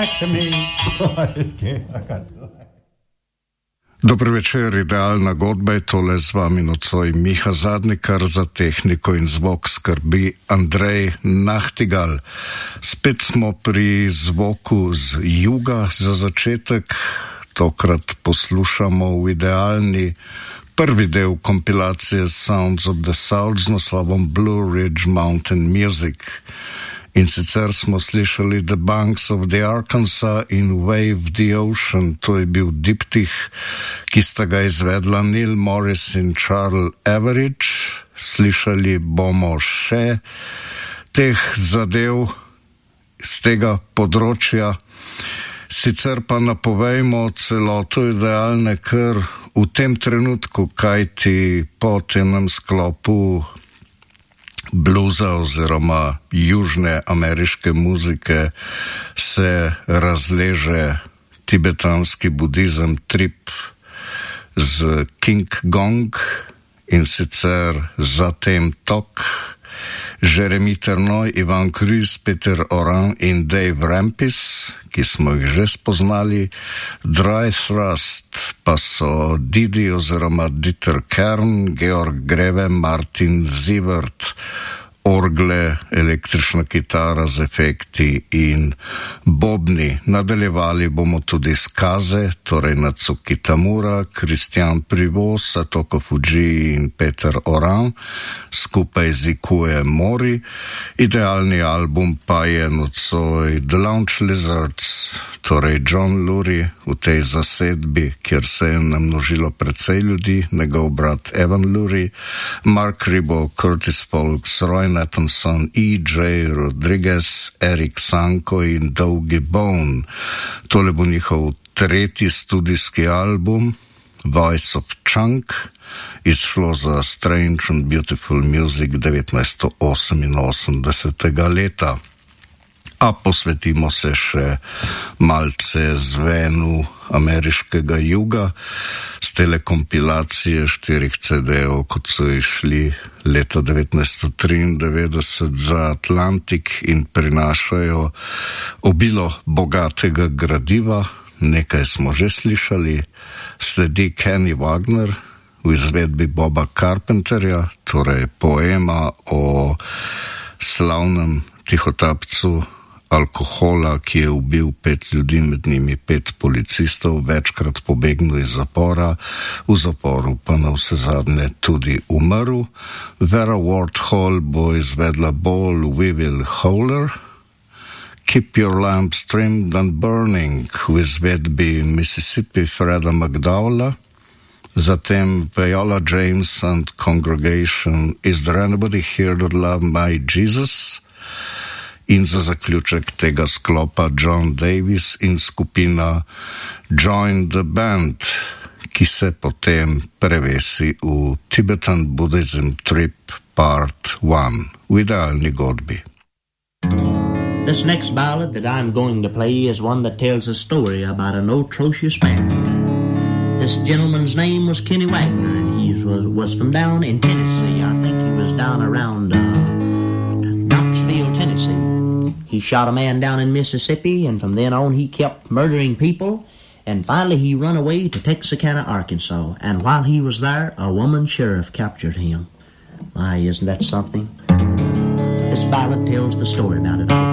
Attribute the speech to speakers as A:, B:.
A: back to me.
B: Dober večer, idealna godba je tole z vami nocoj Miha Zadnikar, za tehniko in zvok skrbi Andrej Nahtigal. Spet smo pri zvoku z juga za začetek, tokrat poslušamo v idealni prvi del kompilacije Sounds of the South z naslovom Blue Ridge Mountain Music. In sicer smo slišali The Banks of the Arkansas in Wave the Ocean, to je bil diptih, ki sta ga izvedla Neil Morris in Charles Average. Slišali bomo še teh zadev z tega področja, sicer pa napovejmo celoto idealne kar v tem trenutku, kajti po tem sklopu bluza oziroma južne ameriške muzike se razleže tibetanski budizem trip z King Gong in sicer zatem Tok, Jeremy Ternoy, Ivan Cruz, Peter Oran in Dave Rampis, ki smo jih že spoznali. Dry Thrust pa so Didi oziroma Dieter Kern, Georg Greve, Martin Zivert, orgle, električna kitara z efekti in bobni. Nadaljevali bomo tudi s Kaze, torej Natsuki Tamura, Christian Privot, Satoko Fujii in Peter Oran, skupaj z Ikue Mori. Idealni album pa je nocoj The Lounge Lizards, torej John Lurie v tej zasedbi, kjer se je namnožilo precej ljudi, njegov brat Evan Lurie, Mark Ribot, Curtis Folks, Roy Nathanson, E.J. Rodriguez, Eric Sanko in Dougie Bone. Tole bo njihov tretji studijski album, Voice of Chunk, izšlo za Strange and Beautiful Music 1988. leta. A posvetimo se še malce zvenu ameriškega juga z telekompilacije 4 CD-ov, kot so išli leta 1993 za Atlantik in prinašajo obilo bogatega gradiva. Nekaj smo že slišali, sledi Kenny Wagner v izvedbi Boba Carpenterja, torej poema o slavnem tihotapcu alkohola, ki je ubil 5 ljudi, med njimi 5 policistov, večkrat pobegnil iz zapora, v zaporu pa navsezadnje tudi umrl. Vera Ward-Hall bo izvedla Ball We Will Holler, Keep Your Lamps Trimmed and Burning v izvedbi Mississippi Freda McDowella, zatem Viola James and Congregation Is There Anybody Here That Love My Jesus, in za zaključek tega sklopa John Davis in skupina Join the Band, ki se potem prevesi v Tibetan Buddhism Trip Part 1 v idealni godbi.
C: This next ballad that I'm going to play is one that tells a story about an atrocious man. This gentleman's name was Kenny Wagner, and he was from down in Tennessee. I think he was down around Knoxville, Tennessee. He shot a man down in Mississippi, and from then on he kept murdering people, and finally he run away to Texarkana, Arkansas, and while he was there, a woman sheriff captured him. My, isn't that something? This ballad tells the story about it all.